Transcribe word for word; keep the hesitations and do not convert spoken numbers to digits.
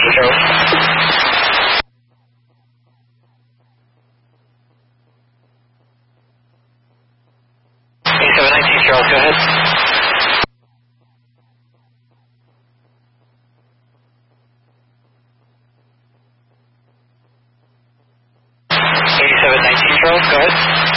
nineteen, Charles. eighty-seven nineteen, Charles, go ahead. eighty-seven nineteen, Charles, go ahead.